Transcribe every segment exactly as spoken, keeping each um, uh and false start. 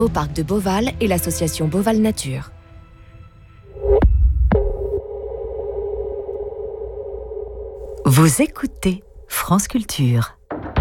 au parc de Beauval et l'association Beauval Nature. Vous écoutez France Culture.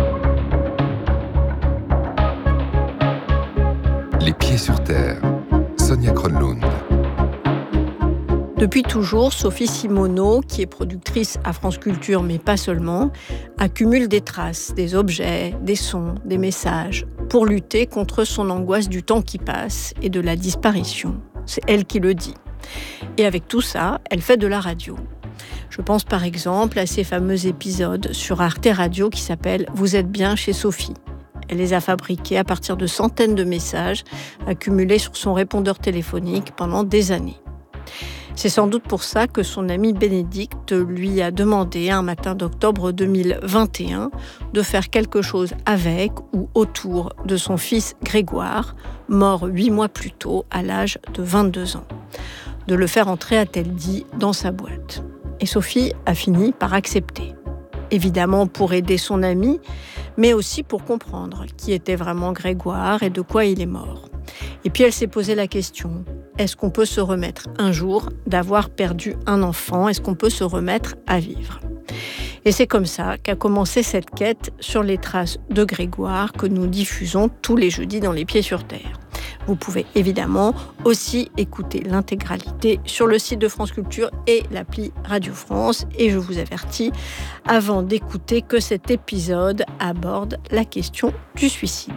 Les pieds sur terre. Sonia Kronlund. Depuis toujours, Sophie Simoneau, qui est productrice à France Culture, mais pas seulement, accumule des traces, des objets, des sons, des messages, pour lutter contre son angoisse du temps qui passe et de la disparition. C'est elle qui le dit. Et avec tout ça, elle fait de la radio. Je pense par exemple à ces fameux épisodes sur Arte Radio qui s'appellent « Vous êtes bien chez Sophie ». Elle les a fabriqués à partir de centaines de messages accumulés sur son répondeur téléphonique pendant des années. C'est sans doute pour ça que son ami Bénédicte lui a demandé un matin d'octobre deux mille vingt et un de faire quelque chose avec ou autour de son fils Grégoire, mort huit mois plus tôt à l'âge de vingt-deux ans. De le faire entrer, a-t-elle dit, dans sa boîte. Et Sophie a fini par accepter. Évidemment pour aider son ami, mais aussi pour comprendre qui était vraiment Grégoire et de quoi il est mort. Et puis elle s'est posé la question, est-ce qu'on peut se remettre un jour d'avoir perdu un enfant ? Est-ce qu'on peut se remettre à vivre ? Et c'est comme ça qu'a commencé cette quête sur les traces de Grégoire que nous diffusons tous les jeudis dans Les Pieds sur Terre. Vous pouvez évidemment aussi écouter l'intégralité sur le site de France Culture et l'appli Radio France. Et je vous avertis, avant d'écouter, que cet épisode aborde la question du suicide.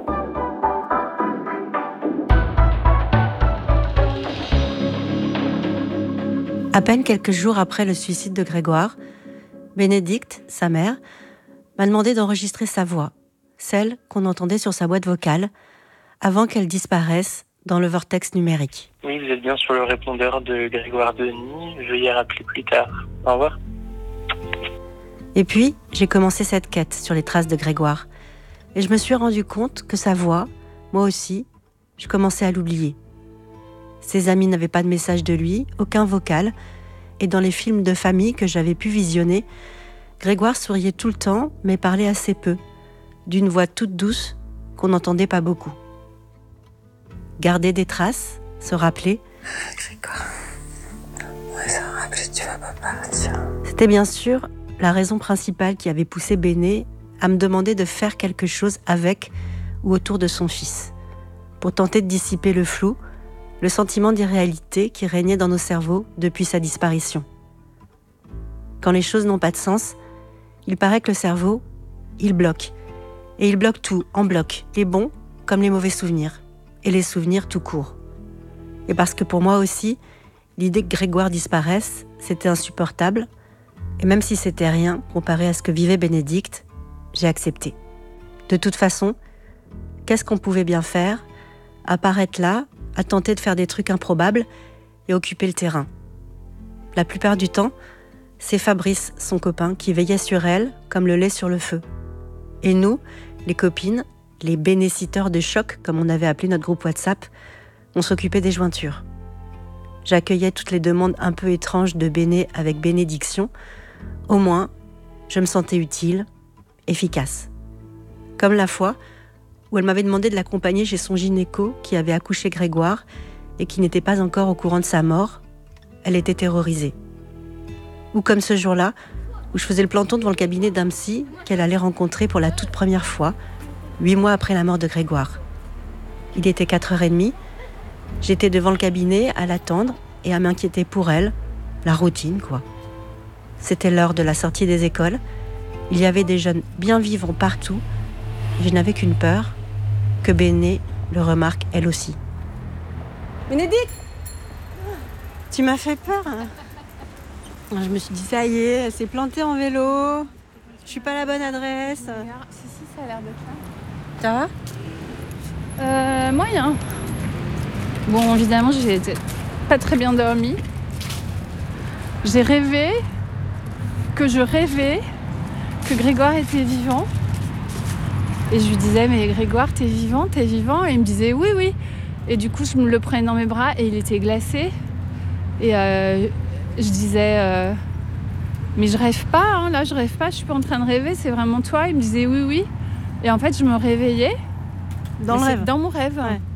À peine quelques jours après le suicide de Grégoire, Bénédicte, sa mère, m'a demandé d'enregistrer sa voix, celle qu'on entendait sur sa boîte vocale, avant qu'elle disparaisse dans le vortex numérique. Oui, vous êtes bien sur le répondeur de Grégoire Denis. Veuillez rappeler plus tard. Au revoir. Et puis, j'ai commencé cette quête sur les traces de Grégoire. Et je me suis rendu compte que sa voix, moi aussi, je commençais à l'oublier. Ses amis n'avaient pas de message de lui, aucun vocal. Et dans les films de famille que j'avais pu visionner, Grégoire souriait tout le temps, mais parlait assez peu, d'une voix toute douce qu'on n'entendait pas beaucoup. Garder des traces, se rappeler. Grégoire, ouais, se rappeler, tu vas pas partir. C'était bien sûr la raison principale qui avait poussé Béné à me demander de faire quelque chose avec ou autour de son fils, pour tenter de dissiper le flou, le sentiment d'irréalité qui régnait dans nos cerveaux depuis sa disparition. Quand les choses n'ont pas de sens, il paraît que le cerveau, il bloque. Et il bloque tout, en bloc, les bons comme les mauvais souvenirs, et les souvenirs tout court. Et parce que pour moi aussi, l'idée que Grégoire disparaisse, c'était insupportable, et même si c'était rien comparé à ce que vivait Bénédicte, j'ai accepté. De toute façon, qu'est-ce qu'on pouvait bien faire, à part être là, à tenter de faire des trucs improbables et occuper le terrain. La plupart du temps, c'est Fabrice, son copain, qui veillait sur elle comme le lait sur le feu. Et nous, les copines, les bénéciteurs de choc, comme on avait appelé notre groupe WhatsApp, on s'occupait des jointures. J'accueillais toutes les demandes un peu étranges de Béné avec bénédiction. Au moins, je me sentais utile, efficace. Comme la fois où elle m'avait demandé de l'accompagner chez son gynéco qui avait accouché Grégoire et qui n'était pas encore au courant de sa mort. Elle était terrorisée. Ou comme ce jour-là, où je faisais le planton devant le cabinet d'un psy qu'elle allait rencontrer pour la toute première fois, huit mois après la mort de Grégoire. Il était quatre heures trente, j'étais devant le cabinet à l'attendre et à m'inquiéter pour elle, la routine quoi. C'était l'heure de la sortie des écoles, il y avait des jeunes bien vivants partout, et je n'avais qu'une peur, que Béné le remarque elle aussi. Bénédicte, tu m'as fait peur. Je me suis dit, ça y est, elle s'est plantée en vélo. Je suis pas à la bonne adresse. Si, si, ça a l'air d'être là. Ça va euh, Moyen. Bon, évidemment, j'ai pas très bien dormi. J'ai rêvé que je rêvais que Grégoire était vivant. Et je lui disais, mais Grégoire, t'es vivant, t'es vivant ? Et il me disait, oui, oui. Et du coup, je me le prenais dans mes bras et il était glacé. Et euh, je disais, euh, mais je rêve pas, hein, là, je rêve pas, je suis pas en train de rêver, c'est vraiment toi. Il me disait, oui, oui. Et en fait, je me réveillais. Dans le rêve. Dans mon rêve. Ouais.